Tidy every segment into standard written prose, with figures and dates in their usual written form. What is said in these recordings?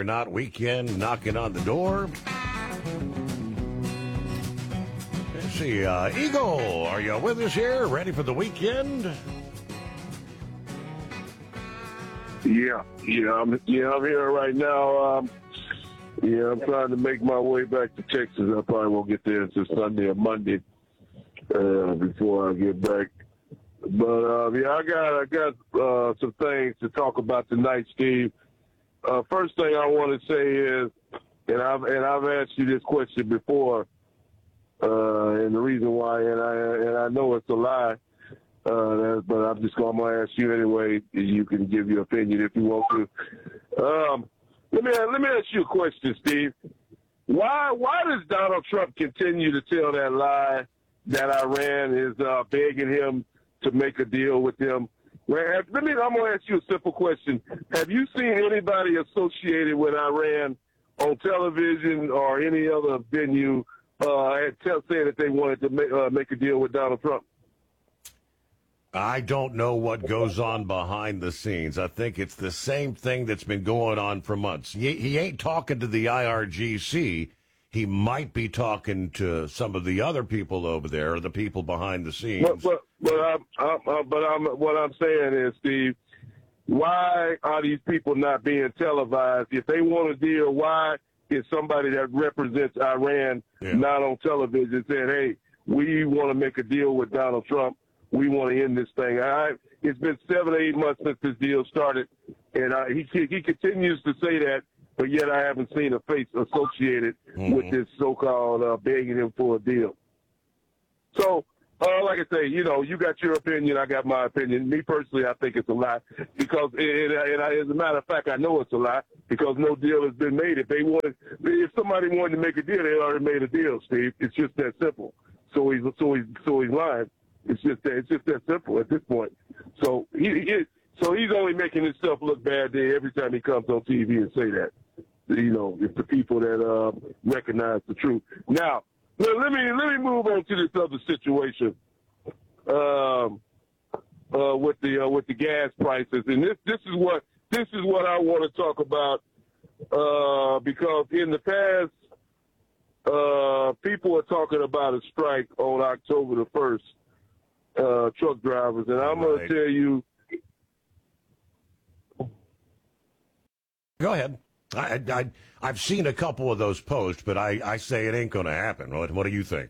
or not, weekend knocking on the door. Let's see, Eagle, are you with us here? Ready for the weekend? I'm here right now. I'm trying to make my way back to Texas. I probably won't get there until Sunday or Monday before I get back. But I got some things to talk about tonight, Steve. First thing I want to say is, and I've asked you this question before, and the reason why, and I know it's a lie. But I'm gonna ask you anyway. You can give your opinion if you want to. Let me ask you a question, Steve. Why does Donald Trump continue to tell that lie that Iran is begging him to make a deal with them? I'm gonna ask you a simple question. Have you seen anybody associated with Iran on television or any other venue saying that they wanted to make a deal with Donald Trump? I don't know what goes on behind the scenes. I think it's the same thing that's been going on for months. He ain't talking to the IRGC. He might be talking to some of the other people over there, or the people behind the scenes. But what I'm saying is, Steve, why are these people not being televised? If they want a deal, why is somebody that represents Iran not on television saying, hey, we want to make a deal with Donald Trump? We want to end this thing. It's been 7 or 8 months since this deal started, and he continues to say that, but yet I haven't seen a face associated with this so-called begging him for a deal. So, like I say, you got your opinion, I got my opinion. Me personally, I think it's a lie because, as a matter of fact, I know it's a lie because no deal has been made. If somebody wanted to make a deal, they already made a deal, Steve. It's just that simple. So he's lying. It's just that simple at this point. So he's only making himself look bad there every time he comes on TV and say that. It's the people that recognize the truth. Now, let me move on to this other situation with the gas prices, and this is what I want to talk about because in the past people are talking about a strike on October the 1st. Truck drivers, and I'm going to tell you. Go ahead. I've seen a couple of those posts, but I say it ain't going to happen. What do you think?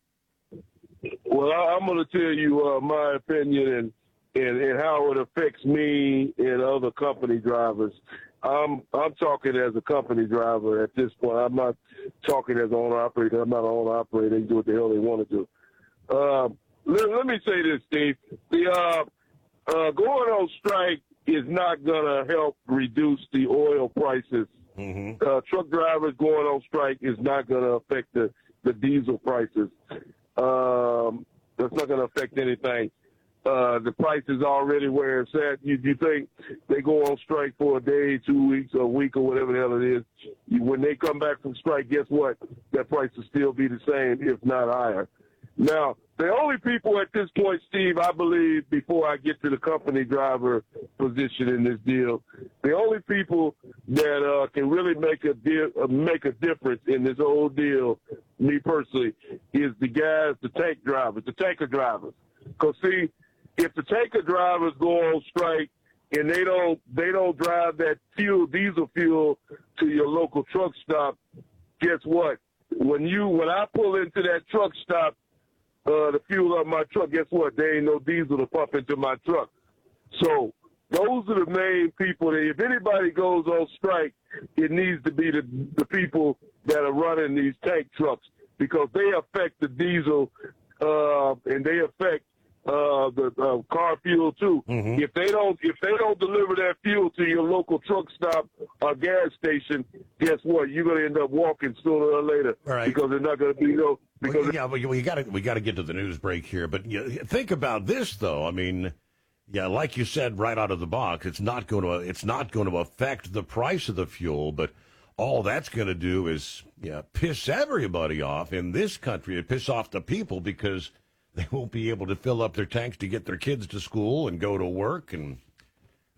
Well, I'm going to tell you my opinion and how it affects me and other company drivers. I'm talking as a company driver at this point. I'm not talking as an owner-operator. I'm not an owner-operator. They do what the hell they want to do. Let me say this, Steve. The going on strike is not going to help reduce the oil prices. Truck drivers going on strike is not going to affect the diesel prices. That's not going to affect anything. The price is already where it's at. You think they go on strike for a day, 2 weeks, a week, or whatever the hell it is. When they come back from strike, guess what? That price will still be the same, if not higher. Now, the only people at this point, Steve, I believe, before I get to the company driver position in this deal, the only people that can really make a difference in this whole deal, me personally, is the guys, the tanker drivers. Because, see, if the tanker drivers go on strike and they don't drive that diesel fuel to your local truck stop, guess what? When I pull into that truck stop, the fuel of my truck, guess what? There ain't no diesel to pump into my truck. So those are the main people that if anybody goes on strike, it needs to be the people that are running these tank trucks because they affect the diesel and they affect the car fuel too. If they don't deliver that fuel to your local truck stop or gas station, guess what? You're gonna end up walking sooner or later because they're not gonna be no. Because we got to get to the news break here. But think about this though. I mean, like you said right out of the box, it's not going to affect the price of the fuel, but all that's going to do is piss everybody off in this country. Piss off the people because they won't be able to fill up their tanks to get their kids to school and go to work. And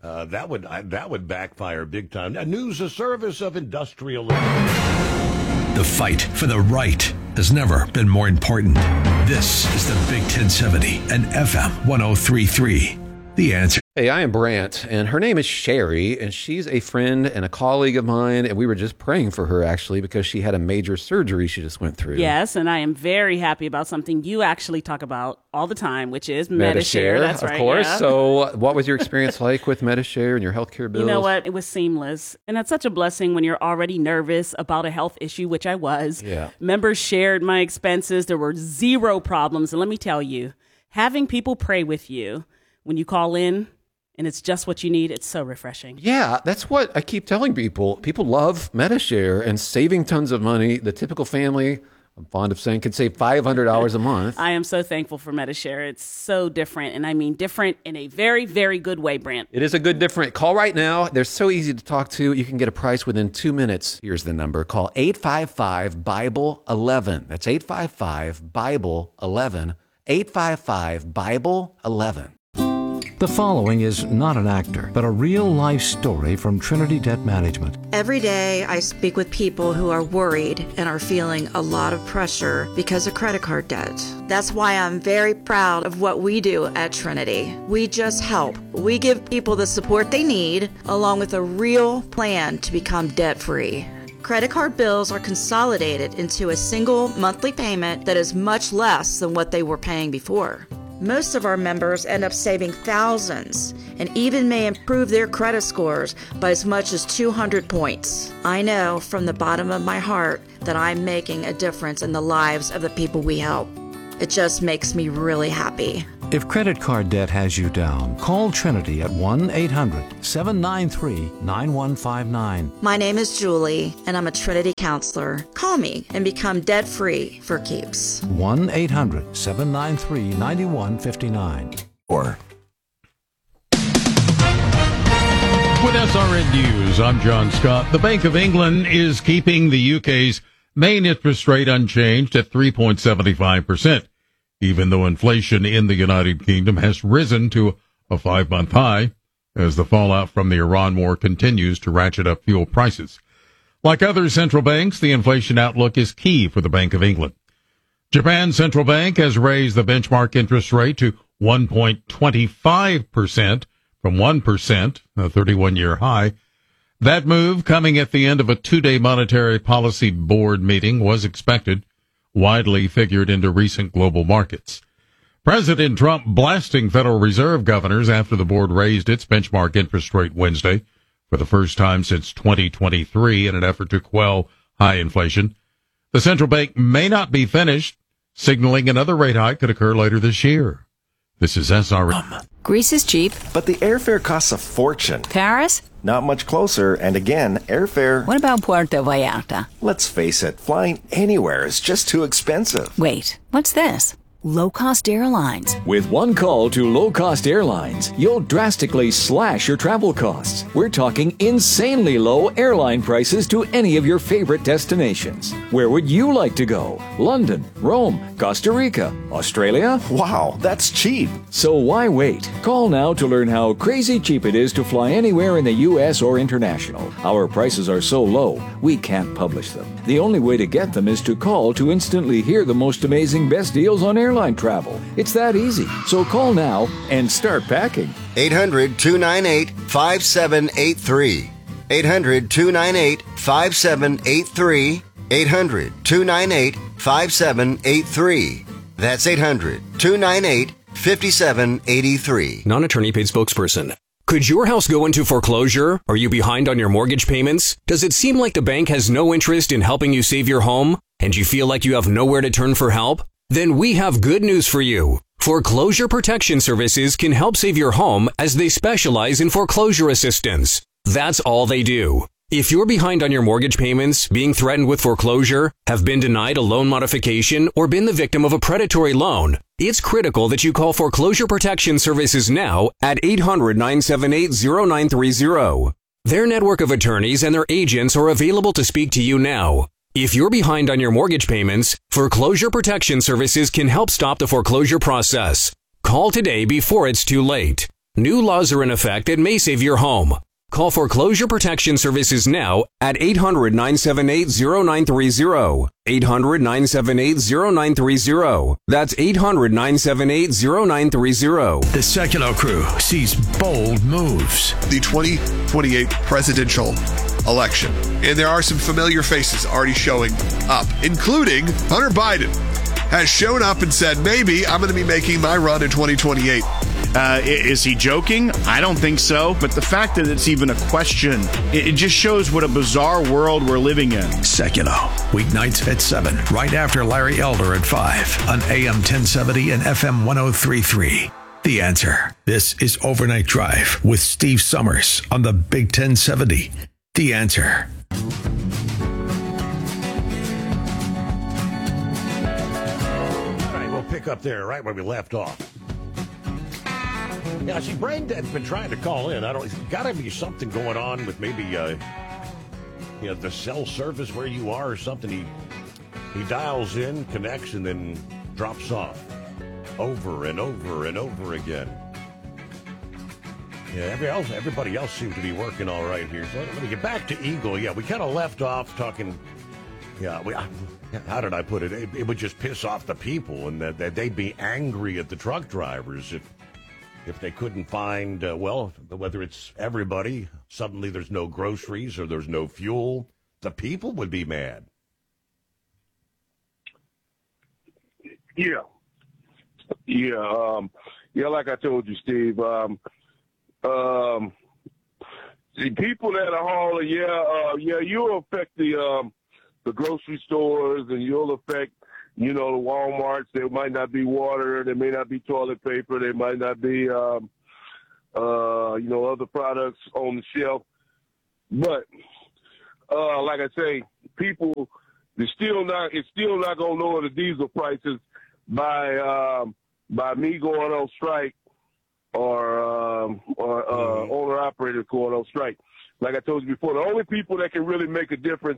That would backfire big time. News, a service of Industrial. The fight for the right has never been more important. This is the Big 1070 and FM 1033. The Answer. Hey, I am Brant, and her name is Sherry, and she's a friend and a colleague of mine, and we were just praying for her, actually, because she had a major surgery she just went through. Yes, and I am very happy about something you actually talk about all the time, which is Medi-Share. That's right, of course. Yeah. So what was your experience like with Medi-Share and your healthcare bills? You know what? It was seamless, and that's such a blessing when you're already nervous about a health issue, which I was. Yeah. Members shared my expenses. There were zero problems, and let me tell you, having people pray with you when you call in, and it's just what you need, it's so refreshing. Yeah, that's what I keep telling people. People love Medi-Share and saving tons of money. The typical family, I'm fond of saying, could save $500 a month. I am so thankful for Medi-Share. It's so different, and I mean different in a very, very good way, Brant. It is a good different. Call right now. They're so easy to talk to. You can get a price within 2 minutes. Here's the number. Call 855-BIBLE-11. That's 855-BIBLE-11. 855-BIBLE-11. The following is not an actor, but a real-life story from Trinity Debt Management. Every day, I speak with people who are worried and are feeling a lot of pressure because of credit card debt. That's why I'm very proud of what we do at Trinity. We just help. We give people the support they need, along with a real plan to become debt-free. Credit card bills are consolidated into a single monthly payment that is much less than what they were paying before. Most of our members end up saving thousands and even may improve their credit scores by as much as 200 points. I know from the bottom of my heart that I'm making a difference in the lives of the people we help. It just makes me really happy. If credit card debt has you down, call Trinity at 1-800-793-9159. My name is Julie, and I'm a Trinity counselor. Call me and become debt-free for keeps. 1-800-793-9159. Or With SRN News, I'm John Scott. The Bank of England is keeping the UK's main interest rate unchanged at 3.75%, even though inflation in the United Kingdom has risen to a 5-month high as the fallout from the Iran war continues to ratchet up fuel prices. Like other central banks, the inflation outlook is key for the Bank of England. Japan's central bank has raised the benchmark interest rate to 1.25% from 1%, a 31-year high. That move, coming at the end of a 2-day monetary policy board meeting, was expected, widely figured into recent global markets. President Trump blasting Federal Reserve governors after the board raised its benchmark interest rate Wednesday for the first time since 2023 in an effort to quell high inflation. The central bank may not be finished, signaling another rate hike could occur later this year. This is SRN. Greece is cheap. But the airfare costs a fortune. Paris? Not much closer, and again, airfare... What about Puerto Vallarta? Let's face it, flying anywhere is just too expensive. Wait, what's this? Low-cost airlines. With one call to low-cost airlines, you'll drastically slash your travel costs. We're talking insanely low airline prices to any of your favorite destinations. Where would you like to go? London, Rome, Costa Rica, Australia? Wow, that's cheap. So why wait? Call now to learn how crazy cheap it is to fly anywhere in the U.S. or international. Our prices are so low, we can't publish them. The only way to get them is to call to instantly hear the most amazing best deals on airline travel. It's that easy. So call now and start packing. 800-298-5783. 800-298-5783. 800-298-5783. That's 800-298-5783. Non-attorney paid spokesperson. Could your house go into foreclosure? Are you behind on your mortgage payments? Does it seem like the bank has no interest in helping you save your home? And you feel like you have nowhere to turn for help? Then we have good news for you. Foreclosure Protection Services can help save your home as they specialize in foreclosure assistance. That's all they do. If you're behind on your mortgage payments, being threatened with foreclosure, have been denied a loan modification, or been the victim of a predatory loan, it's critical that you call Foreclosure Protection Services now at 800-978-0930. Their network of attorneys and their agents are available to speak to you now. If you're behind on your mortgage payments, Foreclosure Protection Services can help stop the foreclosure process. Call today before it's too late. New laws are in effect that may save your home. Call Foreclosure Protection Services now at 800-978-0930. 800-978-0930. That's 800-978-0930. The Sekulow Crew sees bold moves. The 2028 presidential election. And there are some familiar faces already showing up, including Hunter Biden has shown up and said, maybe I'm going to be making my run in 2028. Is he joking? I don't think so. But the fact that it's even a question, it just shows what a bizarre world we're living in. Sekulow, weeknights at 7, right after Larry Elder at 5 on AM 1070 and FM 1033. The Answer. This is Overnight Drive with Steve Summers on the Big 1070. The Answer. All right, we'll pick up there right where we left off. Yeah, see, Braindead's been trying to call in. There's got to be something going on with maybe, the cell service where you are or something. He dials in, connects, and then drops off over and over and over again. Yeah, everybody else seemed to be working all right here. So let me get back to Eagle. Yeah, we kind of left off talking. Yeah, how did I put it? It would just piss off the people, and that they'd be angry at the truck drivers if they couldn't find, whether it's everybody, suddenly there's no groceries or there's no fuel, the people would be mad. Yeah, like I told you, Steve, the people that are hauling, you'll affect the grocery stores, and you'll affect, the Walmarts. There might not be water. There may not be toilet paper. There might not be, other products on the shelf. But, like I say, people, it's still not going to lower the diesel prices by me going on strike or owner-operators going on strike. Like I told you before, the only people that can really make a difference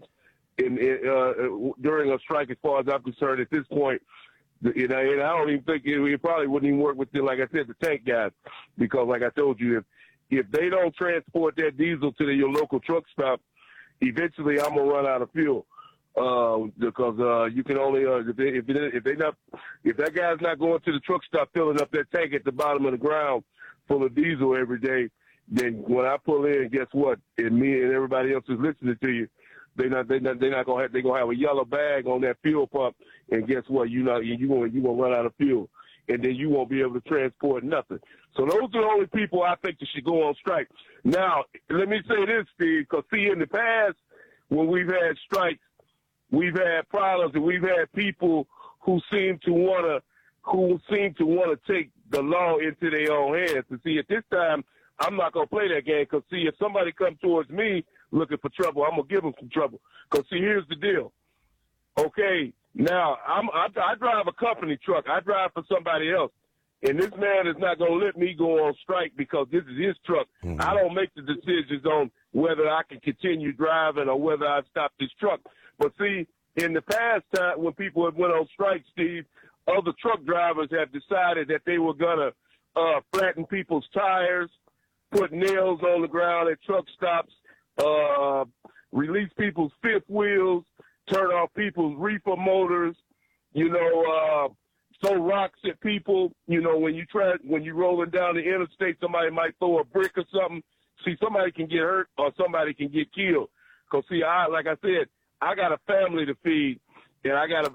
during a strike, as far as I'm concerned, at this point, and I don't even think it probably wouldn't even work with like I said, the tank guys, because like I told you, if they don't transport that diesel to your local truck stop, eventually I'm gonna run out of fuel. Because you can only if that guy's not going to the truck stop filling up that tank at the bottom of the ground full of diesel every day, then when I pull in, guess what? And me and everybody else is listening to you. They're not gonna have. They're gonna have a yellow bag on that fuel pump, and guess what? You gonna run out of fuel, and then you won't be able to transport nothing. So those are the only people I think that should go on strike. Now, let me say this, Steve, because see, in the past when we've had strikes, we've had problems, and we've had people who seem to want to take the law into their own hands. And see, at this time, I'm not gonna play that game, because see, if somebody comes towards me looking for trouble, I'm gonna give them some trouble. Because see, here's the deal. Okay, now I drive a company truck. I drive for somebody else, and this man is not gonna let me go on strike because this is his truck. Mm-hmm. I don't make the decisions on whether I can continue driving or whether I stop this truck. But see, in the past time when people have went on strike, Steve, other truck drivers have decided that they were gonna flatten people's tires, put nails on the ground at truck stops, release people's fifth wheels, turn off people's reefer motors, throw rocks at people. When you're rolling down the interstate, somebody might throw a brick or something. See, somebody can get hurt or somebody can get killed. Cause see, like I said, I got a family to feed, and I got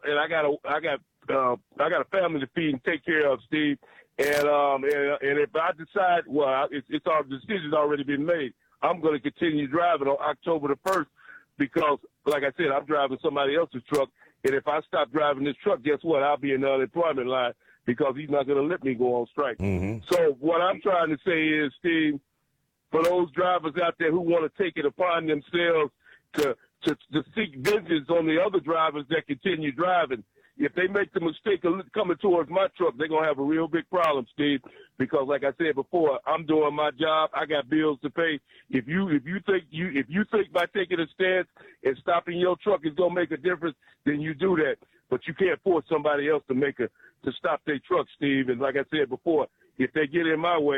a family to feed and take care of, Steve. And if I decide, it's our decision's already been made. I'm going to continue driving on October the 1st because, like I said, I'm driving somebody else's truck. And if I stop driving this truck, guess what? I'll be in the unemployment line because he's not going to let me go on strike. Mm-hmm. So what I'm trying to say is, Steve, for those drivers out there who want to take it upon themselves to seek vengeance on the other drivers that continue driving, if they make the mistake of coming towards my truck, they're going to have a real big problem, Steve, because like I said before, I'm doing my job. I got bills to pay. If you think by taking a stance and stopping your truck is going to make a difference, then you do that. But you can't force somebody else to stop their truck, Steve. And like I said before, if they get in my way,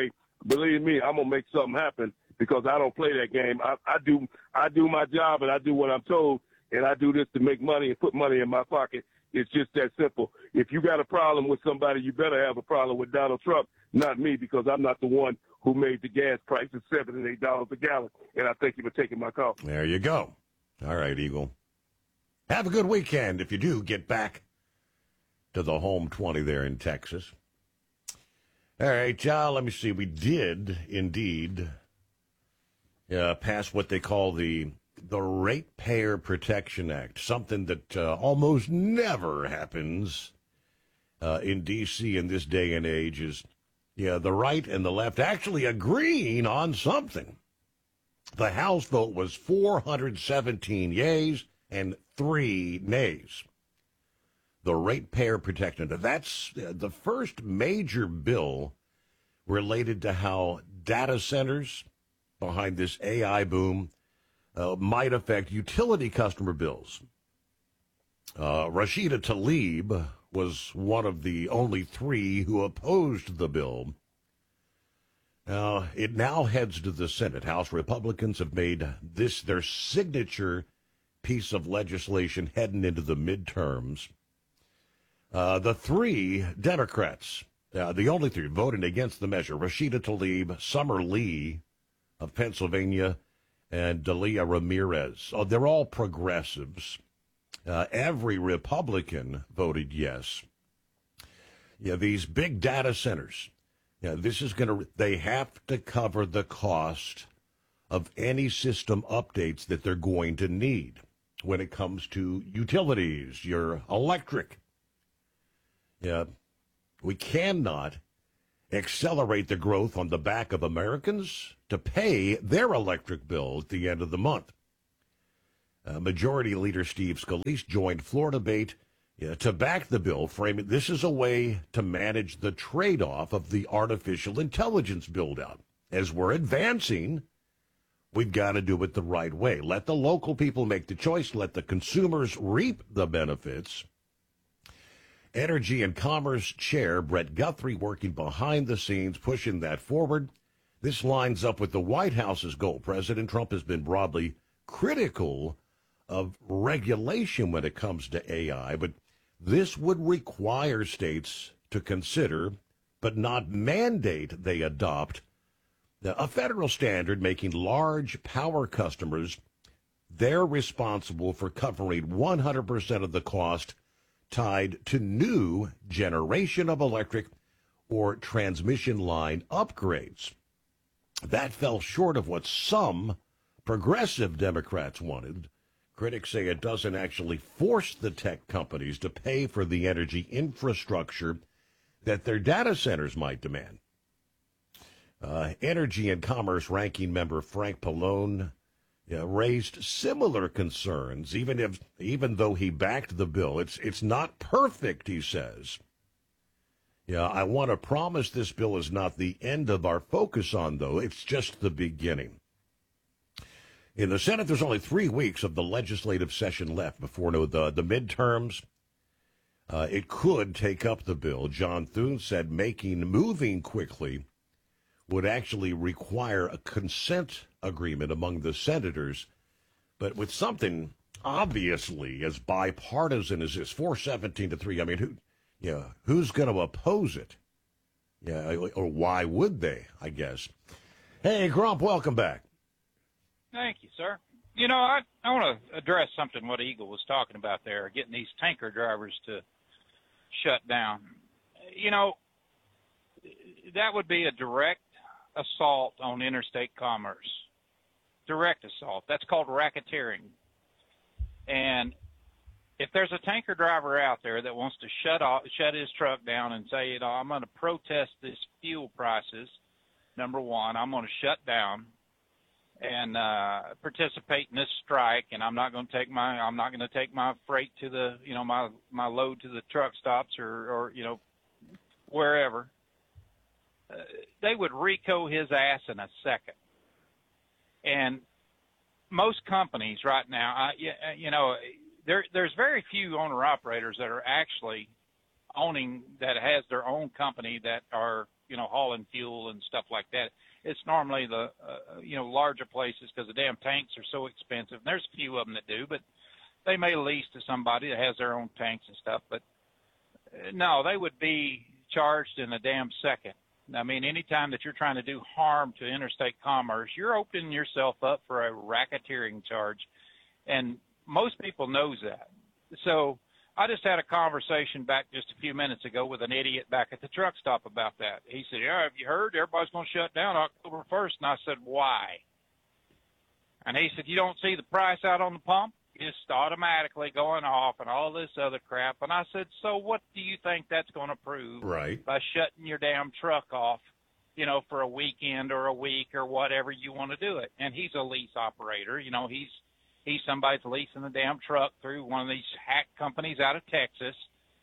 believe me, I'm gonna make something happen because I don't play that game. I do my job and I do what I'm told, and I do this to make money and put money in my pocket. It's just that simple. If you got a problem with somebody, you better have a problem with Donald Trump, not me, because I'm not the one who made the gas prices $7 and $8 a gallon. And I thank you for taking my call. There you go. All right, Eagle. Have a good weekend if you do get back to the home 20 there in Texas. All right, let me see. We did indeed pass what they call the Ratepayer Protection Act, something that almost never happens in D.C. in this day and age is, the right and the left actually agreeing on something. The House vote was 417 yeas and 3 nays. The Ratepayer Protection Act. That's the first major bill related to how data centers behind this AI boom might affect utility customer bills. Rashida Tlaib was one of the only 3 who opposed the bill. It now heads to the Senate. House Republicans have made this their signature piece of legislation heading into the midterms. The 3 Democrats, the only 3 voting against the measure, Rashida Tlaib, Summer Lee of Pennsylvania, and Delia Ramirez. Oh, they're all progressives. Every Republican voted yes. These big data centers, this is they have to cover the cost of any system updates that they're going to need when it comes to utilities, your electric. We cannot accelerate the growth on the back of Americans to pay their electric bill at the end of the month. Majority Leader Steve Scalise joined Floridabate to back the bill, framing this is a way to manage the trade-off of the artificial intelligence build-out. As we're advancing, we've got to do it the right way. Let the local people make the choice. Let the consumers reap the benefits. Energy and Commerce Chair Brett Guthrie working behind the scenes, pushing that forward. This lines up with the White House's goal. President Trump has been broadly critical of regulation when it comes to AI, but this would require states to consider, but not mandate they adopt, a federal standard making large power customers, they're responsible for covering 100% of the cost tied to new generation of electric or transmission line upgrades. That fell short of what some progressive Democrats wanted. Critics say it doesn't actually force the tech companies to pay for the energy infrastructure that their data centers might demand. Energy and Commerce Ranking Member Frank Pallone raised similar concerns, even though he backed the bill. It's not perfect, he says. I want to promise this bill is not the end of our focus on, though. It's just the beginning. In the Senate, there's only 3 weeks of the legislative session left before the midterms. It could take up the bill. John Thune said moving quickly would actually require a consent agreement among the senators. But with something obviously as bipartisan as this, 417-3, I mean, who's going to oppose it? Or why would they, I guess? Hey, Grump, welcome back. Thank you, sir. I want to address something what Eagle was talking about there, getting these tanker drivers to shut down. That would be a direct assault on interstate commerce. Direct assault. That's called racketeering. And if there's a tanker driver out there that wants to shut his truck down and say, I'm going to protest this fuel prices, number one, I'm going to shut down and participate in this strike, and I'm not going to take my freight to the my load to the truck stops or wherever. They would RICO his ass in a second. And most companies right now, there's very few owner operators that are actually that has their own company that are hauling fuel and stuff like that. It's normally the, larger places because the damn tanks are so expensive. And there's a few of them that do, but they may lease to somebody that has their own tanks and stuff. But no, they would be charged in a damn second. I mean, anytime that you're trying to do harm to interstate commerce, you're opening yourself up for a racketeering charge. And most people knows that. So I just had a conversation back just a few minutes ago with an idiot back at the truck stop about that. He said, yeah, have you heard? Everybody's going to shut down October 1st. And I said, why? And he said, you don't see the price out on the pump? Just automatically going off and all this other crap. And I said, so what do you think that's going to prove by shutting your damn truck off, for a weekend or a week or whatever you want to do it? And he's a lease operator. He's somebody's leasing the damn truck through one of these hack companies out of Texas.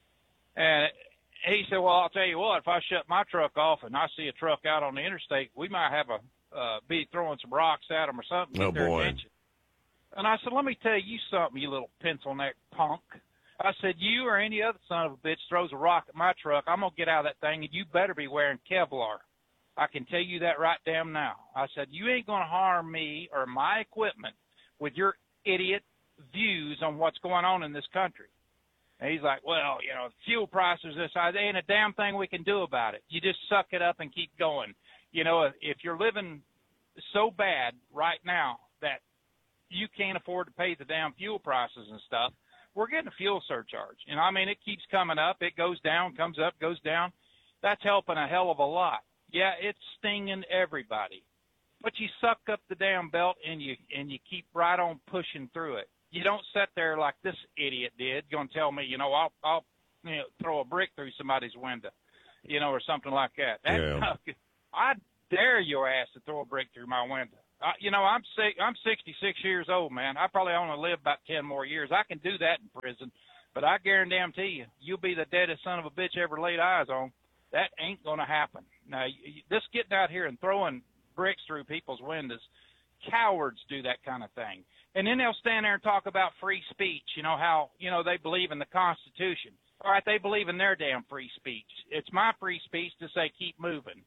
And he said, well, I'll tell you what, if I shut my truck off and I see a truck out on the interstate, we might have be throwing some rocks at them or something. Oh, boy. Attention. And I said, let me tell you something, you little pencil-neck punk. I said, you or any other son of a bitch throws a rock at my truck, I'm going to get out of that thing, and you better be wearing Kevlar. I can tell you that right damn now. I said, you ain't going to harm me or my equipment with your idiot views on what's going on in this country. And he's like, well, fuel prices, there ain't a damn thing we can do about it. You just suck it up and keep going. If you're living so bad right now that you can't afford to pay the damn fuel prices and stuff, we're getting a fuel surcharge. It keeps coming up. It goes down, comes up, goes down. That's helping a hell of a lot. Yeah, it's stinging everybody. But you suck up the damn belt and you keep right on pushing through it. You don't sit there like this idiot did, going to tell me, I'll throw a brick through somebody's window, or something like that. I dare your ass to throw a brick through my window. I'm 66 years old, man. I probably only live about 10 more years. I can do that in prison, but I guarantee you, you'll be the deadest son of a bitch ever laid eyes on. That ain't going to happen. Now, this getting out here and throwing bricks through people's windows, cowards do that kind of thing. And then they'll stand there and talk about free speech, how, they believe in the Constitution. All right, they believe in their damn free speech. It's my free speech to say keep moving.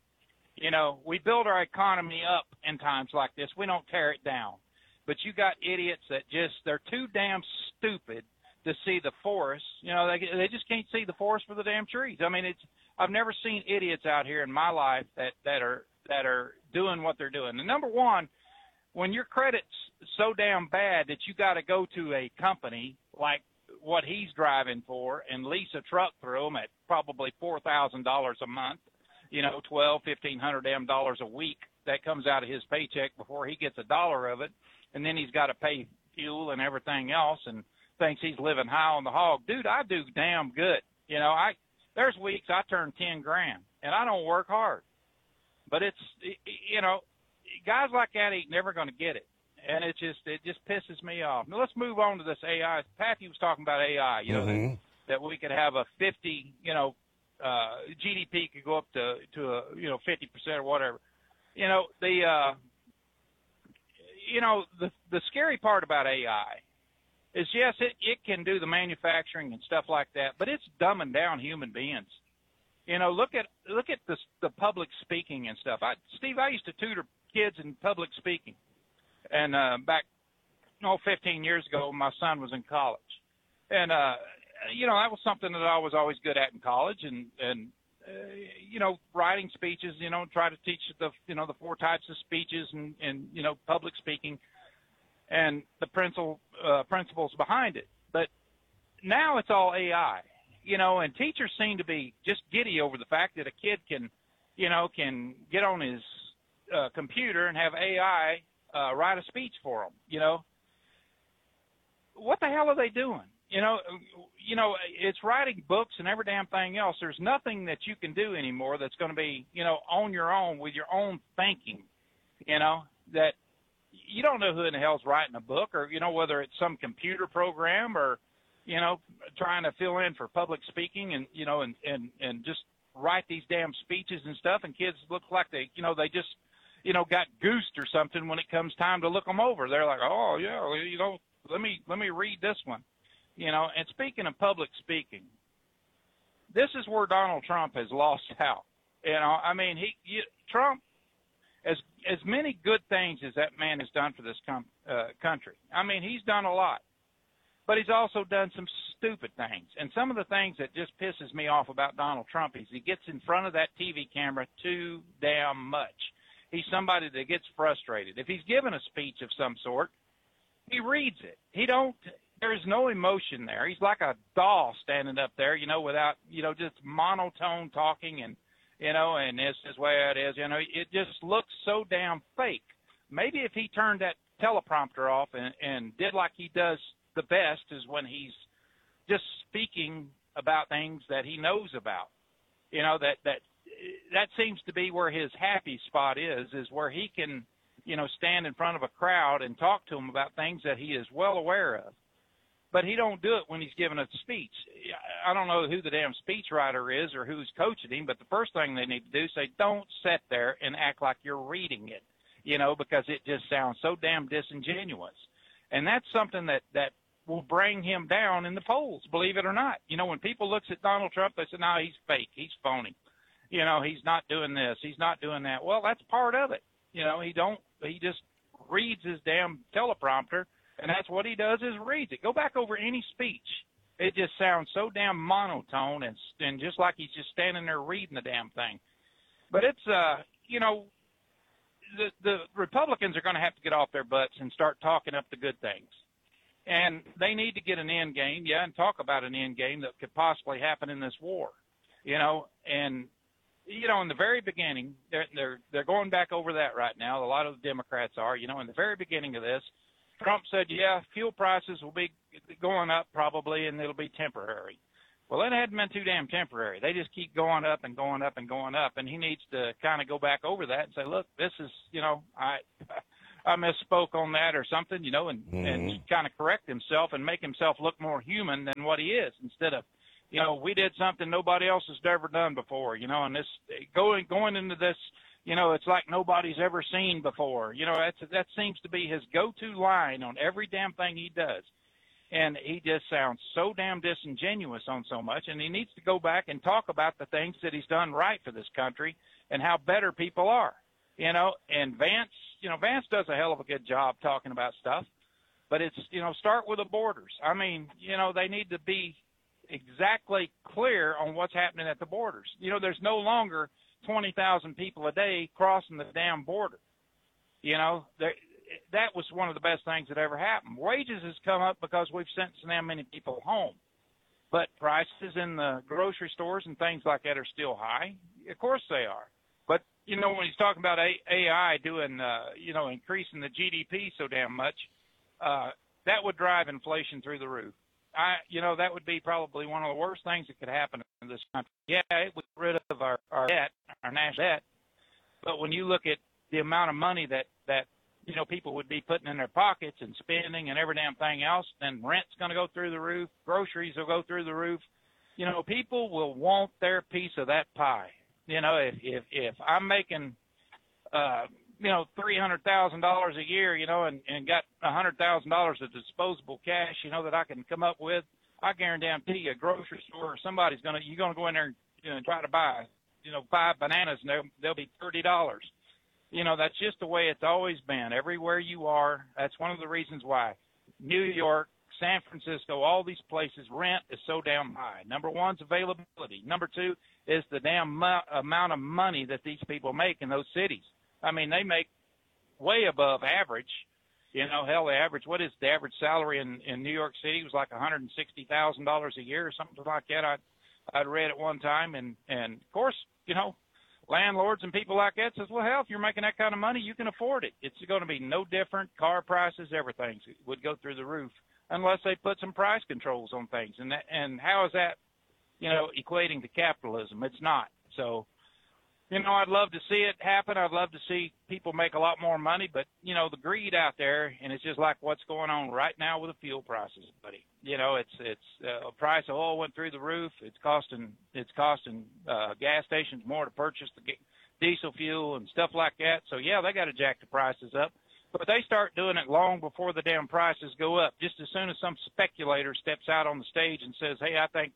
We build our economy up in times like this. We don't tear it down. But you got idiots that they're too damn stupid to see the forest. They just can't see the forest for the damn trees. I've never seen idiots out here in my life that are doing what they're doing. And number one, when your credit's so damn bad that you got to go to a company like what he's driving for and lease a truck through them at probably $4,000 a month, $1,200-$1,500 damn dollars a week that comes out of his paycheck before he gets a dollar of it, and then he's got to pay fuel and everything else and thinks he's living high on the hog. Dude, I do damn good. There's weeks I turn 10 grand and I don't work hard, but it's guys like that ain't never going to get it, and it just pisses me off. Now let's move on to this AI. Patty was talking about AI, that we could have a 50, GDP could go up to 50% or whatever. The scary part about AI is, yes, it can do the manufacturing and stuff like that, but it's dumbing down human beings. Look at the public speaking and stuff. Steve, I used to tutor kids in public speaking, and back 15 years ago, my son was in college, and that was something that I was always good at in college, and writing speeches, try to teach the 4 types of speeches and public speaking and the principles behind it. But now it's all AI, and teachers seem to be just giddy over the fact that a kid can get on his computer and have AI write a speech for them. What the hell are they doing? It's writing books and every damn thing else. There's nothing that you can do anymore that's going to be, on your own with your own thinking, that you don't know who in the hell's writing a book, or, whether it's some computer program or, trying to fill in for public speaking and, and just write these damn speeches and stuff. And kids look like they just, got goosed or something when it comes time to look them over. They're like, oh yeah, let me read this one. And speaking of public speaking, this is where Donald Trump has lost out. I mean, Trump, as many good things as that man has done for this country. I mean, he's done a lot, but he's also done some stupid things. And some of the things that just pisses me off about Donald Trump is he gets in front of that TV camera too damn much. He's somebody that gets frustrated. If he's given a speech of some sort, he reads it. There's no emotion there. He's like a doll standing up there, without, just monotone talking and this is where it is, it just looks so damn fake. Maybe if he turned that teleprompter off and did like he does the best is when he's just speaking about things that he knows about, that seems to be where his happy spot is where he can, stand in front of a crowd and talk to them about things that he is well aware of. But he don't do it when he's giving a speech. I don't know who the damn speechwriter is or who's coaching him, but the first thing they need to do is say, don't sit there and act like you're reading it, because it just sounds so damn disingenuous. And that's something that will bring him down in the polls, believe it or not. When people looks at Donald Trump, they say, no, he's fake. He's phony. He's not doing this. He's not doing that. Well, that's part of it. He just reads his damn teleprompter. And that's what he does is reads it. Go back over any speech. It just sounds so damn monotone and just like he's just standing there reading the damn thing. But it's, the Republicans are going to have to get off their butts and start talking up the good things. And they need to get an end game, and talk about an end game that could possibly happen in this war, And, in the very beginning, they're going back over that right now. A lot of the Democrats are, in the very beginning of this, Trump said, fuel prices will be going up probably, and it'll be temporary. Well, it hadn't been too damn temporary. They just keep going up and going up and going up, and he needs to kind of go back over that and say, look, this is, I misspoke on that or something, and kind of correct himself and make himself look more human than what he is instead of, we did something nobody else has ever done before, and this going into this, it's like nobody's ever seen before. That seems to be his go-to line on every damn thing he does. And he just sounds so damn disingenuous on so much, and he needs to go back and talk about the things that he's done right for this country and how better people are. And Vance does a hell of a good job talking about stuff, but it's, start with the borders. I mean, they need to be exactly clear on what's happening at the borders. There's no longer 20,000 people a day crossing the damn border. That was one of the best things that ever happened. Wages has come up because we've sent so damn many people home. But prices in the grocery stores and things like that are still high. Of course they are. But, when he's talking about AI doing, increasing the GDP so damn much, that would drive inflation through the roof. That would be probably one of the worst things that could happen in this country. Yeah, it would get rid of our debt, our national debt. But when you look at the amount of money that people would be putting in their pockets and spending and every damn thing else, then rent's going to go through the roof, groceries will go through the roof. People will want their piece of that pie. If I'm making, $300,000 a year, and got $100,000 of disposable cash, that I can come up with, I guarantee you a grocery store or somebody's you're going to go in there and try to buy, 5 bananas and they'll be $30. That's just the way it's always been. Everywhere you are, that's one of the reasons why New York, San Francisco, all these places, rent is so damn high. Number one's availability. Number two is the damn amount of money that these people make in those cities. I mean, they make way above average. Hell, what is the average salary in New York City? It was like $160,000 a year or something like that. I'd read at one time. And of course, landlords and people like that says, well, hell, if you're making that kind of money, you can afford it. It's going to be no different. Car prices, everything would go through the roof unless they put some price controls on things. And how is that, equating to capitalism? It's not. So, I'd love to see it happen. I'd love to see people make a lot more money, but, the greed out there, and it's just like what's going on right now with the fuel prices, buddy. Price of oil went through the roof. It's costing gas stations more to purchase the diesel fuel and stuff like that. So, yeah, they got to jack the prices up. But they start doing it long before the damn prices go up. Just as soon as some speculator steps out on the stage and says, hey, I think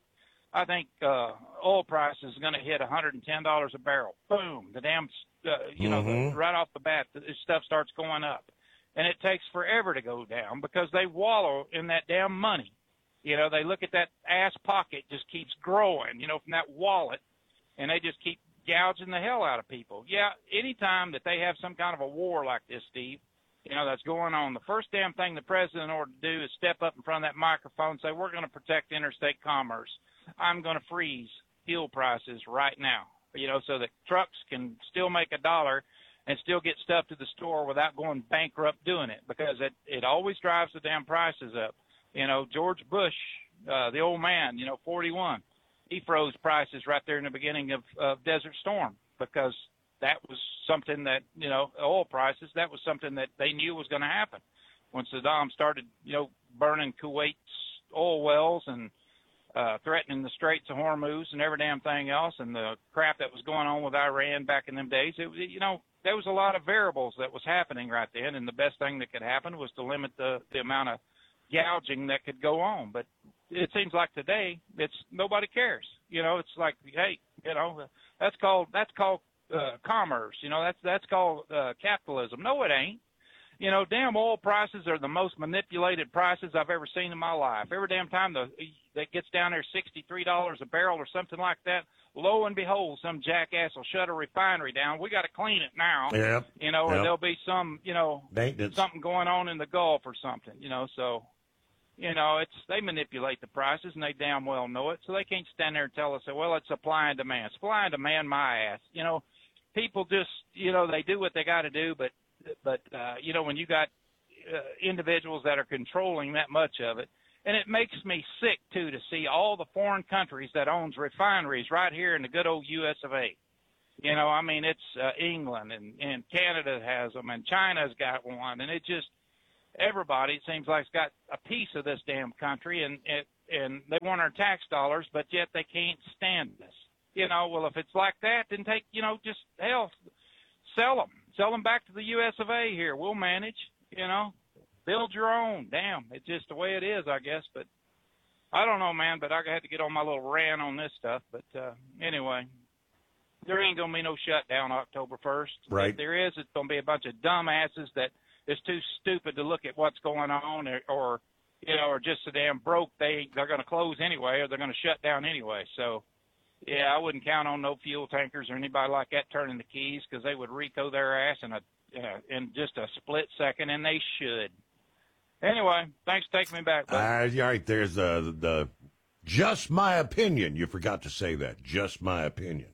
I think oil price is going to hit $110 a barrel. Boom, the damn, right off the bat, this stuff starts going up. And it takes forever to go down because they wallow in that damn money. They look at that ass pocket just keeps growing, from that wallet, and they just keep gouging the hell out of people. Yeah, anytime that they have some kind of a war like this, Steve, that's going on, the first damn thing the president ought to do is step up in front of that microphone and say, we're going to protect interstate commerce. I'm going to freeze fuel prices right now, so that trucks can still make $1 and still get stuff to the store without going bankrupt doing it, because it always drives the damn prices up. George Bush, the old man, 41, he froze prices right there in the beginning of Desert Storm, because that was something that, oil prices, that was something that they knew was going to happen. When Saddam started, burning Kuwait's oil wells and threatening the Straits of Hormuz and every damn thing else, and the crap that was going on with Iran back in them days, there was a lot of variables that was happening right then, and the best thing that could happen was to limit the amount of gouging that could go on. But it seems like today nobody cares. It's like, hey, that's called commerce. That's called capitalism. No, it ain't. Damn oil prices are the most manipulated prices I've ever seen in my life. Every damn time that gets down there $63 a barrel or something like that, lo and behold, some jackass will shut a refinery down. We got to clean it now. Yep. Or there'll be some, maintenance, something going on in the Gulf or something, so, they manipulate the prices, and they damn well know it. So they can't stand there and tell us, well, it's supply and demand. Supply and demand, my ass. People just, they do what they got to do, but when you got individuals that are controlling that much of it, and it makes me sick, too, to see all the foreign countries that owns refineries right here in the good old U.S. of A. It's England, and Canada has them, and China's got one, and it just, everybody, it seems like, has got a piece of this damn country, and they want our tax dollars, but yet they can't stand us. Well, if it's like that, then take, just, hell, sell them. Sell them back to the U.S. of A. here. We'll manage, Build your own. Damn, it's just the way it is, I guess. But I don't know, man, but I had to get on my little rant on this stuff. But anyway, there ain't going to be no shutdown October 1st. Right. If there is, it's going to be a bunch of dumbasses that is too stupid to look at what's going on or just so damn broke they're going to close anyway, or they're going to shut down anyway. So, yeah, I wouldn't count on no fuel tankers or anybody like that turning the keys, because they would RICO their ass in just a split second, and they should. Anyway, thanks for taking me back. All right, there's the just my opinion. You forgot to say that. Just my opinion.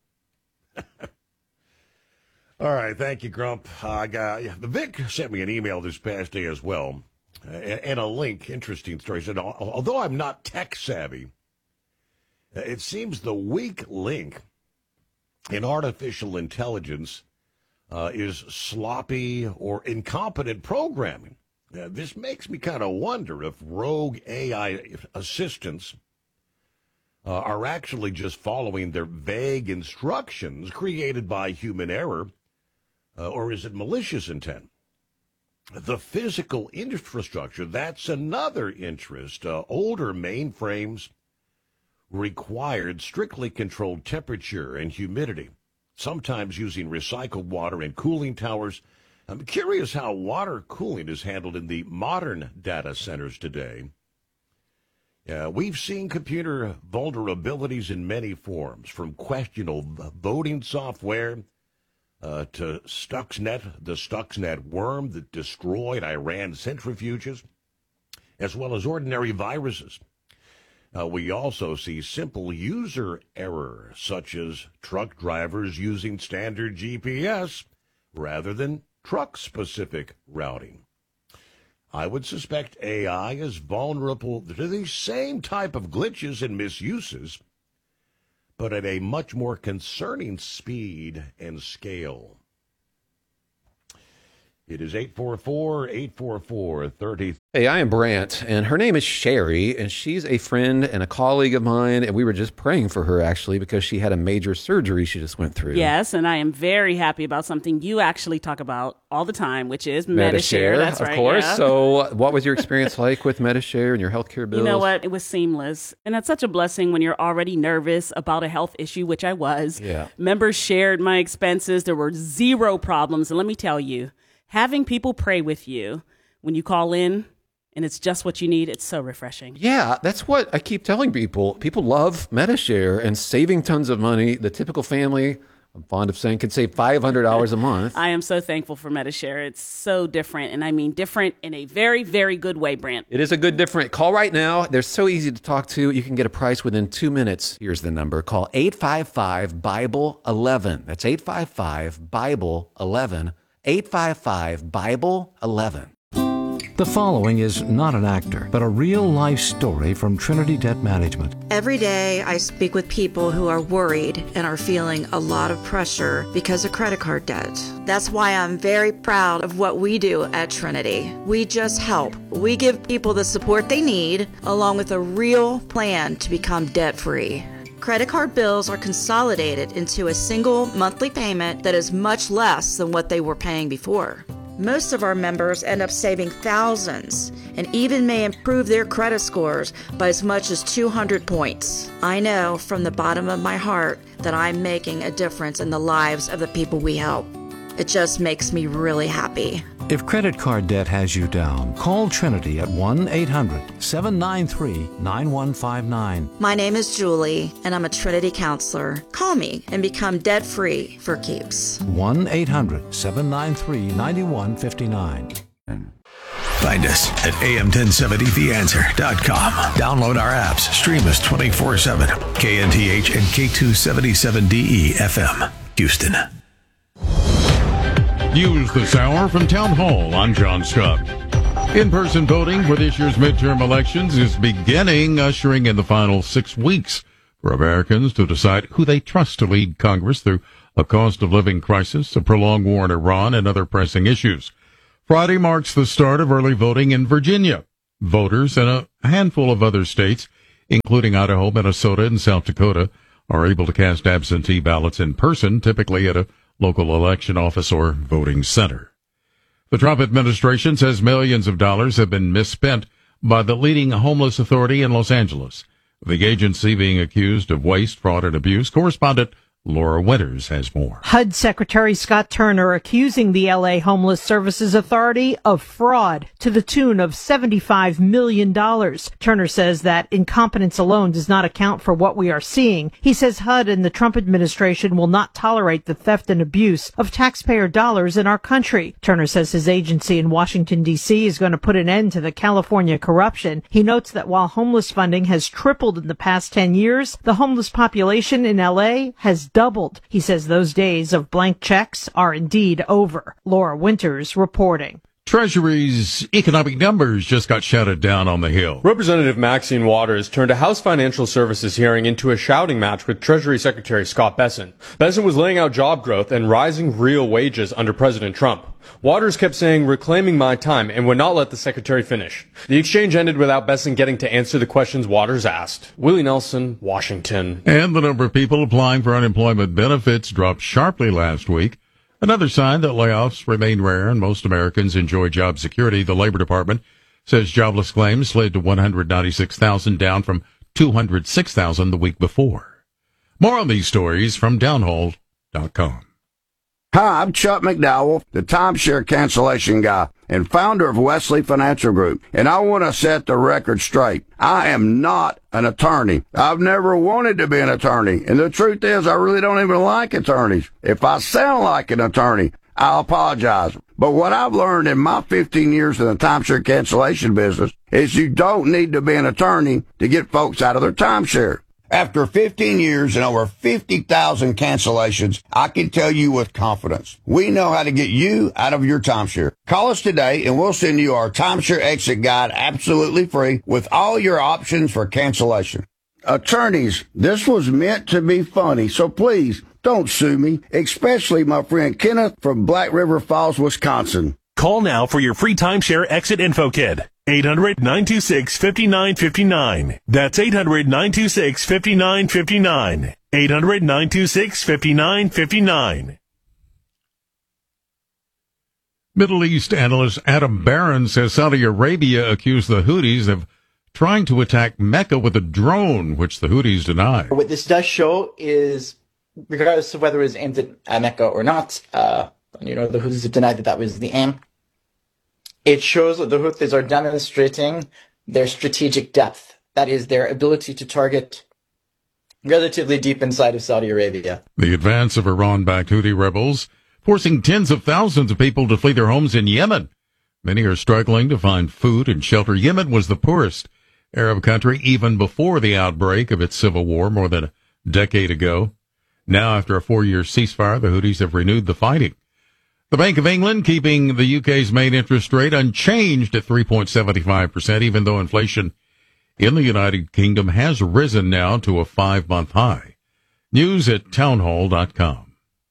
All right, thank you, Grump. Vic sent me an email this past day as well, and a link. Interesting story. He said, although I'm not tech savvy, it seems the weak link in artificial intelligence is sloppy or incompetent programming. This makes me kind of wonder if rogue AI assistants are actually just following their vague instructions created by human error, or is it malicious intent? The physical infrastructure, that's another interest. Older mainframes required strictly controlled temperature and humidity, sometimes using recycled water and cooling towers. I'm curious how water cooling is handled in the modern data centers today. We've seen computer vulnerabilities in many forms, from questionable voting software to Stuxnet, the Stuxnet worm that destroyed Iran centrifuges, as well as ordinary viruses. We also see simple user error, such as truck drivers using standard GPS rather than truck-specific routing. I would suspect AI is vulnerable to the same type of glitches and misuses, but at a much more concerning speed and scale. It is 844-844-30. Hey, I am Brant, and her name is Sherry, and she's a friend and a colleague of mine, and we were just praying for her, actually, because she had a major surgery she just went through. Yes, and I am very happy about something you actually talk about all the time, which is Medi-Share. That's right, of course. yeah. So what was your experience like with Medi-Share and your healthcare bills? You know what? It was seamless. And that's such a blessing when you're already nervous about a health issue, which I was. Yeah. Members shared my expenses. There were zero problems. And let me tell you, having people pray with you when you call in and it's just what you need, it's so refreshing. Yeah, that's what I keep telling people. People love Medi-Share and saving tons of money. The typical family, I'm fond of saying, could save $500 a month. I am so thankful for Medi-Share. It's so different, and I mean different in a very, very good way, Brant. It is a good different. Call right now. They're so easy to talk to. You can get a price within 2 minutes. Here's the number. Call 855-BIBLE-11. That's 855-BIBLE-11. 855-BIBLE-11. The following is not an actor, but a real-life story from Trinity Debt Management. Every day, I speak with people who are worried and are feeling a lot of pressure because of credit card debt. That's why I'm very proud of what we do at Trinity. We just help. We give people the support they need, along with a real plan to become debt-free. Credit card bills are consolidated into a single monthly payment that is much less than what they were paying before. Most of our members end up saving thousands and even may improve their credit scores by as much as 200 points. I know from the bottom of my heart that I'm making a difference in the lives of the people we help. It just makes me really happy. If credit card debt has you down, call Trinity at 1-800-793-9159. My name is Julie, and I'm a Trinity counselor. Call me and become debt-free for keeps. 1-800-793-9159. Find us at am1070theanswer.com. Download our apps. Stream us 24/7. KNTH and K277DE FM, Houston. News this hour from Town Hall. I'm John Scott. In-person voting for this year's midterm elections is beginning, ushering in the final 6 weeks for Americans to decide who they trust to lead Congress through a cost of living crisis, a prolonged war in Iran, and other pressing issues. Friday marks the start of early voting in Virginia. Voters in a handful of other states, including Idaho, Minnesota, and South Dakota, are able to cast absentee ballots in person, typically at a local election office or voting center. The Trump administration says millions of dollars have been misspent by the leading homeless authority in Los Angeles, the agency being accused of waste, fraud, and abuse. Correspondent Laura Winters has more. HUD Secretary Scott Turner accusing the L.A. Homeless Services Authority of fraud to the tune of $75 million. Turner says that incompetence alone does not account for what we are seeing. He says HUD and the Trump administration will not tolerate the theft and abuse of taxpayer dollars in our country. Turner says his agency in Washington, D.C. is going to put an end to the California corruption. He notes that while homeless funding has tripled in the past 10 years, the homeless population in L.A. has doubled. He says those days of blank checks are indeed over. Laura Winters reporting. Treasury's economic numbers just got shouted down on the Hill. Representative Maxine Waters turned a House Financial Services hearing into a shouting match with Treasury Secretary Scott Bessent. Bessent was laying out job growth and rising real wages under President Trump. Waters kept saying, "Reclaiming my time," and would not let the secretary finish. The exchange ended without Bessent getting to answer the questions Waters asked. Willie Nelson, Washington. And the number of people applying for unemployment benefits dropped sharply last week. Another sign that layoffs remain rare and most Americans enjoy job security. The Labor Department says jobless claims slid to 196,000, down from 206,000 the week before. More on these stories from downhall.com. Hi, I'm Chuck McDowell, the timeshare cancellation guy and founder of Wesley Financial Group, and I want to set the record straight. I am not an attorney. I've never wanted to be an attorney, and the truth is I really don't even like attorneys. If I sound like an attorney, I apologize. But what I've learned in my 15 years in the timeshare cancellation business is you don't need to be an attorney to get folks out of their timeshare. After 15 years and over 50,000 cancellations, I can tell you with confidence, we know how to get you out of your timeshare. Call us today and we'll send you our timeshare exit guide absolutely free with all your options for cancellation. Attorneys, this was meant to be funny, so please don't sue me, especially my friend Kenneth from Black River Falls, Wisconsin. Call now for your free timeshare exit info kit. 800-926-5959. That's 800-926-5959. 800-926-5959. Middle East analyst Adam Barron says Saudi Arabia accused the Houthis of trying to attack Mecca with a drone, which the Houthis deny. What this does show is, regardless of whether it was aimed at Mecca or not, the Houthis have denied that was the aim. It shows that the Houthis are demonstrating their strategic depth. That is, their ability to target relatively deep inside of Saudi Arabia. The advance of Iran-backed Houthi rebels forcing tens of thousands of people to flee their homes in Yemen. Many are struggling to find food and shelter. Yemen was the poorest Arab country even before the outbreak of its civil war more than a decade ago. Now, after a 4-year ceasefire, the Houthis have renewed the fighting. The Bank of England keeping the UK's main interest rate unchanged at 3.75%, even though inflation in the United Kingdom has risen now to a 5-month high. News at townhall.com.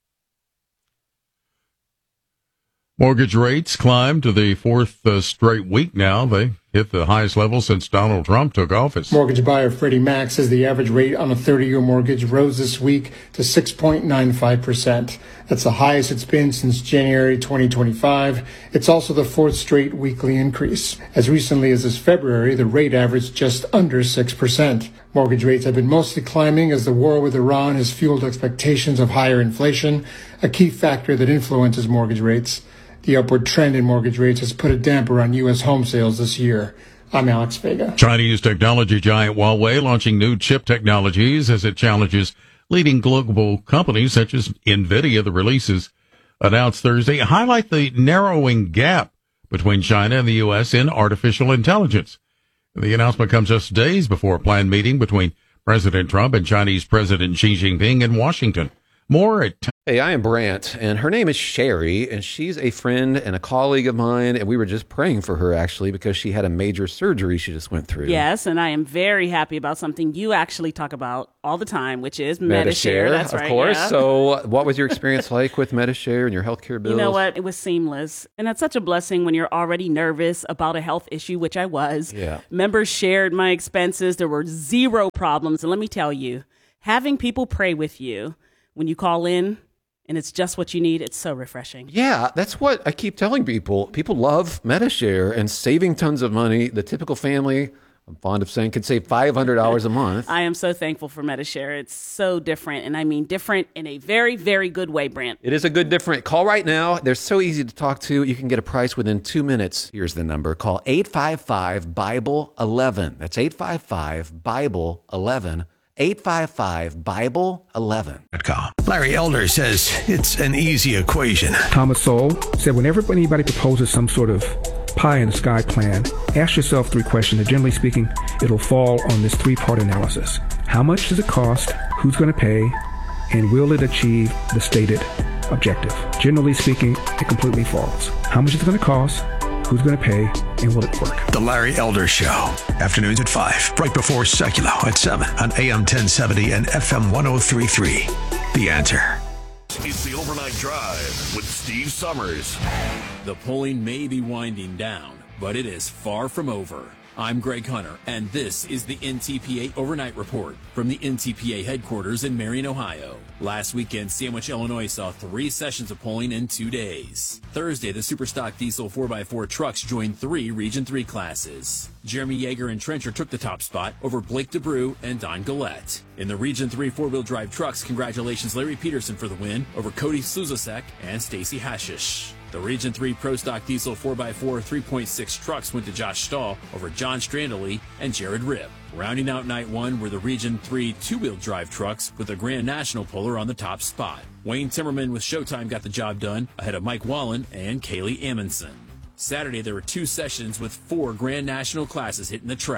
Mortgage rates climbed to the fourth straight week now. They hit the highest level since Donald Trump took office. Mortgage buyer Freddie Mac says the average rate on a 30-year mortgage rose this week to 6.95%. That's the highest it's been since January 2025. It's also the fourth straight weekly increase. As recently as this February, the rate averaged just under 6%. Mortgage rates have been mostly climbing as the war with Iran has fueled expectations of higher inflation, a key factor that influences mortgage rates. The upward trend in mortgage rates has put a damper on U.S. home sales this year. I'm Alex Vega. Chinese technology giant Huawei launching new chip technologies as it challenges leading global companies such as NVIDIA. The releases announced Thursday highlight the narrowing gap between China and the U.S. in artificial intelligence. The announcement comes just days before a planned meeting between President Trump and Chinese President Xi Jinping in Washington. More at... Hey, I am Brant, and her name is Sherry, and she's a friend and a colleague of mine, and we were just praying for her, actually, because she had a major surgery she just went through. Yes, and I am very happy about something you actually talk about all the time, which is Medi-Share. That's right. Of course. Yeah. So what was your experience like with Medi-Share and your healthcare bills? You know what? It was seamless. And that's such a blessing when you're already nervous about a health issue, which I was. Yeah. Members shared my expenses. There were zero problems. And let me tell you, having people pray with you when you call in, and it's just what you need, it's so refreshing. Yeah, that's what I keep telling people. People love Medi-Share and saving tons of money. The typical family, I'm fond of saying, could save $500 a month. I am so thankful for Medi-Share. It's so different, and I mean different in a very, very good way, Brant. It is a good different. Call right now. They're so easy to talk to. You can get a price within 2 minutes. Here's the number. Call 855-BIBLE-11. That's 855-BIBLE-11. 855-BIBLE-11. Larry Elder says it's an easy equation. Thomas Sowell said, whenever anybody proposes some sort of pie in the sky plan, ask yourself 3 questions. And generally speaking, it'll fall on this 3-part analysis. How much does it cost? Who's going to pay? And will it achieve the stated objective? Generally speaking, it completely falls. How much is it going to cost? Who's going to pay, and will it work? The Larry Elder Show. Afternoons at 5, right before Secular at 7 on AM 1070 and FM 1033. The Answer. It's the Overnight Drive with Steve Summers. The polling may be winding down, but it is far from over. I'm Greg Hunter, and this is the NTPA Overnight Report from the NTPA headquarters in Marion, Ohio. Last weekend, Sandwich, Illinois saw 3 sessions of polling in 2 days. Thursday, the Superstock Diesel 4x4 trucks joined 3 Region 3 classes. Jeremy Yeager and Trencher took the top spot over Blake DeBrew and Don Gillette. In the Region 3 4-wheel drive trucks, congratulations Larry Peterson for the win over Cody Suzasek and Stacy Hashish. The Region 3 Pro Stock Diesel 4x4 3.6 trucks went to Josh Stahl over John Strandley and Jared Ripp. Rounding out Night 1 were the Region 3 2-wheel drive trucks with the Grand National Puller on the top spot. Wayne Timmerman with Showtime got the job done ahead of Mike Wallen and Kaylee Amundsen. Saturday, there were 2 sessions with 4 Grand National classes hitting the track.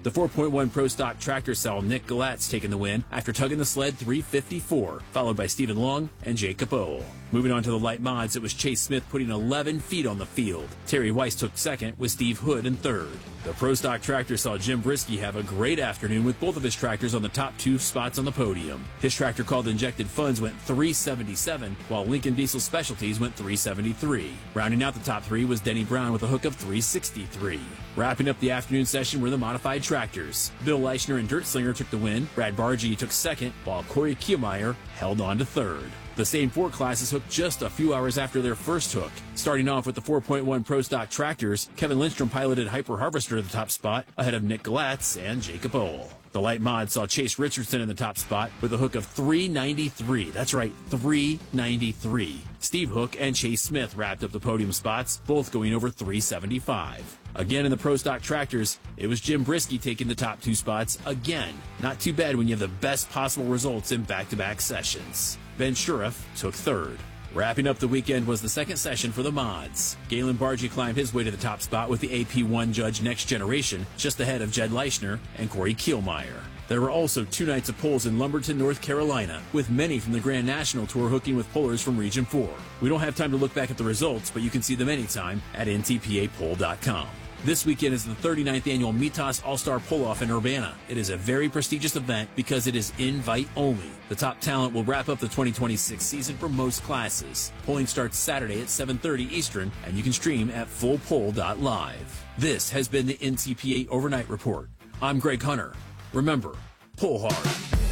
The 4.1 Pro Stock tractor saw Nick Galatz taking the win after tugging the sled 354, followed by Stephen Long and Jacob Ohl. Moving on to the light mods, it was Chase Smith putting 11 feet on the field. Terry Weiss took second with Steve Hood in third. The Pro Stock tractor saw Jim Brisky have a great afternoon with both of his tractors on the top 2 spots on the podium. His tractor called Injected Funds went 377, while Lincoln Diesel Specialties went 373. Rounding out the top 3 was Denny Brown with a hook of 363. Wrapping up the afternoon session were the modified tractors. Bill Leichner and Dirt Slinger took the win. Brad Bargy took second, while Corey Kielmeyer held on to third. The same 4 classes hooked just a few hours after their first hook. Starting off with the 4.1 Pro Stock tractors, Kevin Lindstrom piloted Hyper Harvester to the top spot, ahead of Nick Galatz and Jacob Ohl. The light mod saw Chase Richardson in the top spot with a hook of 393. That's right, 393. Steve Hook and Chase Smith wrapped up the podium spots, both going over 375. Again in the Pro Stock tractors, it was Jim Brisky taking the top 2 spots again. Not too bad when you have the best possible results in back-to-back sessions. Ben Shuriff took third. Wrapping up the weekend was the second session for the mods. Galen Bargy climbed his way to the top spot with the AP1 Judge Next Generation, just ahead of Jed Leichner and Corey Kielmeyer. There were also 2 nights of polls in Lumberton, North Carolina, with many from the Grand National Tour hooking with pullers from Region 4. We don't have time to look back at the results, but you can see them anytime at ntpapoll.com. This weekend is the 39th annual Mitas All-Star Pull-Off in Urbana. It is a very prestigious event because it is invite only. The top talent will wrap up the 2026 season for most classes. Polling starts Saturday at 7:30 Eastern, and you can stream at fullpoll.live. This has been the NTPA Overnight Report. I'm Greg Hunter. Remember, pull hard.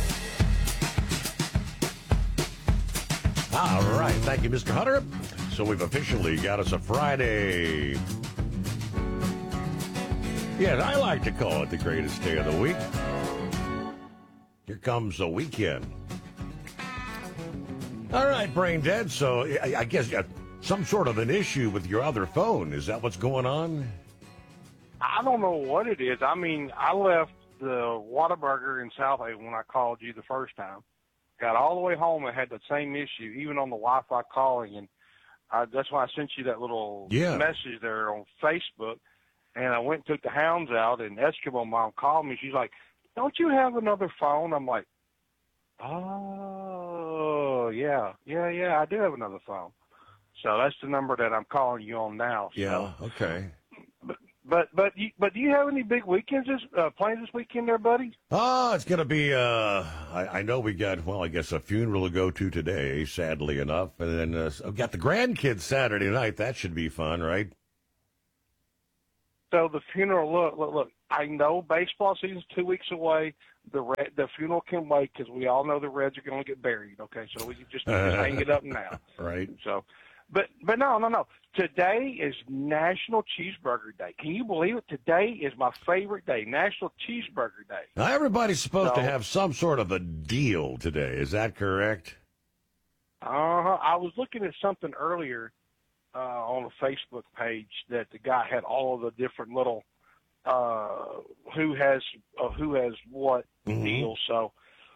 All right. Thank you, Mr. Hunter. So we've officially got us a Friday. Yes, I like to call it the greatest day of the week. Here comes the weekend. All right, Brain Dead. So I guess you got some sort of an issue with your other phone. Is that what's going on? I don't know what it is. I mean, I left the Whataburger in Southaven when I called you the first time. Got all the way home and had the same issue, even on the Wi-Fi calling. And that's why I sent you that little message there on Facebook. And I went and took the hounds out, and Eskimo Mom called me. She's like, "Don't you have another phone?" I'm like, "Oh, yeah, I do have another phone." So that's the number that I'm calling you on now. So. Yeah, okay. But do you have any big weekends, plans this weekend there, buddy? It's going to be, I know we got, well, I guess a funeral to go to today, sadly enough. And then I've got the grandkids Saturday night. That should be fun, right? So the funeral, look, I know baseball season's 2 weeks away. The funeral can wait because we all know the Reds are going to get buried, okay? So we can just hang it up now. Right. So, but no. Today is National Cheeseburger Day. Can you believe it? Today is my favorite day, National Cheeseburger Day. Now, everybody's supposed to have some sort of a deal today. Is that correct? I was looking at something earlier on a Facebook page that the guy had all of the different little who has what deals. So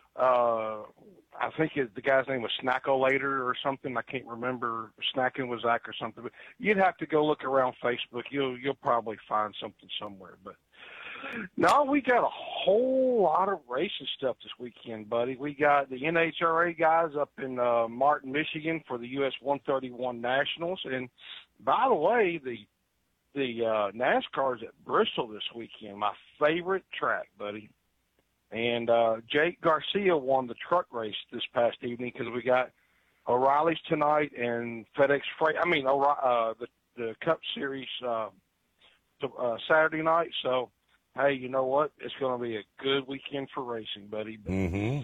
I think the guy's name was Snackolator or something. I can't remember. Snacking with Zach or something. But you'd have to go look around Facebook. You'll probably find something somewhere. But no, we got a whole lot of racing stuff this weekend, buddy. We got the NHRA guys up in Martin, Michigan for the US 131 Nationals. And by the way, the NASCAR's at Bristol this weekend, my favorite track, buddy. And Jake Garcia won the truck race this past evening because we got O'Reilly's tonight and FedEx Freight. I mean, the Cup Series Saturday night. So, hey, you know what? It's going to be a good weekend for racing, buddy. But,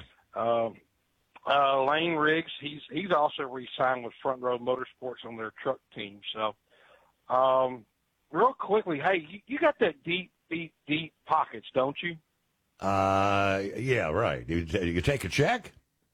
Lane Riggs, he's also re-signed with Front Row Motorsports on their truck team. So, real quickly, hey, you got that deep pockets, don't you? Yeah, right. You take a check?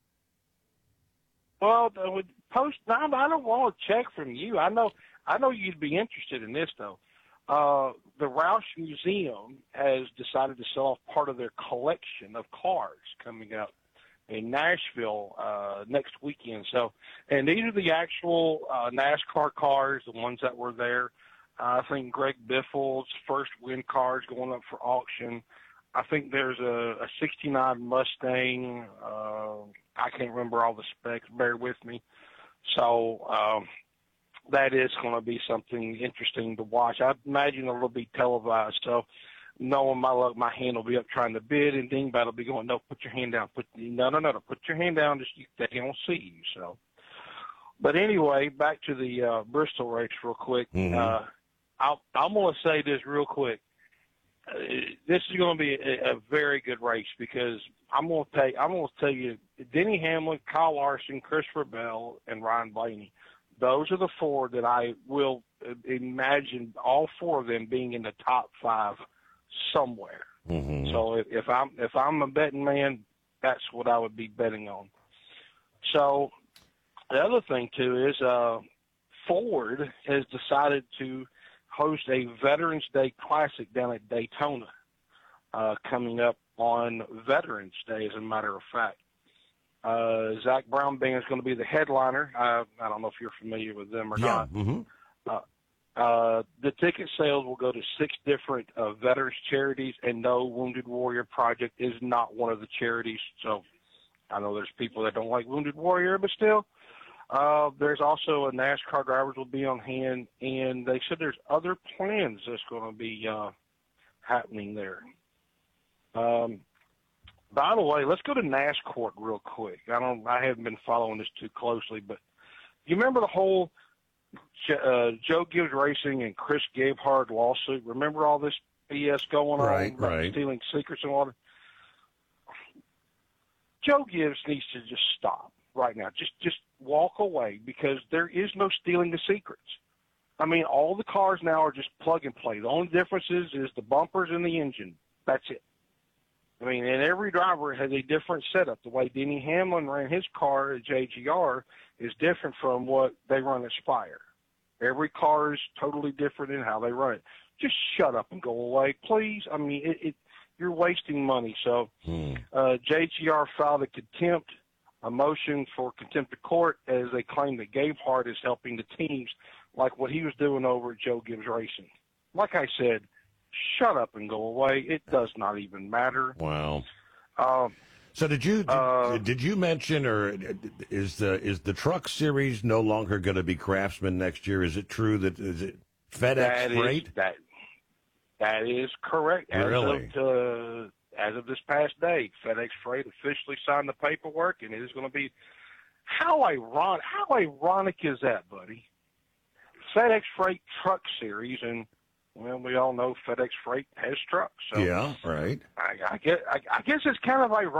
Well, I don't want a check from you. I know you'd be interested in this though. The Roush Museum has decided to sell off part of their collection of cars coming up in Nashville next weekend. So, and these are the actual NASCAR cars, the ones that were there. I think Greg Biffle's first win cars going up for auction. I think there's a 69 Mustang. I can't remember all the specs. Bear with me. So that is going to be something interesting to watch. I imagine it'll be televised. So knowing my luck, my hand will be up trying to bid, and Dingbat will be going, no, put your hand down. No, put your hand down. Just they don't see you. So, but anyway, back to the Bristol race real quick. Mm-hmm. I'm going to say this real quick. This is going to be a very good race because I'm going to tell you, Denny Hamlin, Kyle Larson, Christopher Bell, and Ryan Blaney. Those are the four that I will imagine all four of them being in the top 5 somewhere. Mm-hmm. So if I'm a betting man, that's what I would be betting on. So the other thing too is Ford has decided to host a Veterans Day Classic down at Daytona coming up on Veterans Day, as a matter of fact. Zach Brown Band is going to be the headliner. I don't know if you're familiar with them or not. Mm-hmm. The ticket sales will go to 6 different veterans charities, and no, Wounded Warrior Project is not one of the charities. So I know there's people that don't like Wounded Warrior, but still. There's also a NASCAR drivers will be on hand, and they said there's other plans that's going to be happening there. By the way, let's go to NASCAR real quick. I haven't been following this too closely, but you remember the whole Joe Gibbs Racing and Chris Gabehart lawsuit? Remember all this BS going on about stealing secrets and all that? Joe Gibbs needs to just stop right now. Just walk away, because there is no stealing the secrets. I mean, all the cars now are just plug and play. The only difference is the bumpers and the engine. That's it. I mean, and every driver has a different setup. The way Denny Hamlin ran his car at JGR is different from what they run at Spire. Every car is totally different in how they run it. Just shut up and go away, please. I mean, you're wasting money. So JGR filed a motion for contempt of court, as they claim that Gabehart is helping the teams like what he was doing over at Joe Gibbs Racing. Like I said, shut up and go away. It does not even matter. Wow. So did you mention, or is the Truck Series no longer going to be Craftsman next year? Is it true that is it FedEx Freight? That is correct. Really? As of this past day, FedEx Freight officially signed the paperwork, and it is going to be. How ironic is that, buddy? FedEx Freight Truck Series, and well, we all know FedEx Freight has trucks. So yeah, right. I guess it's kind of ironic.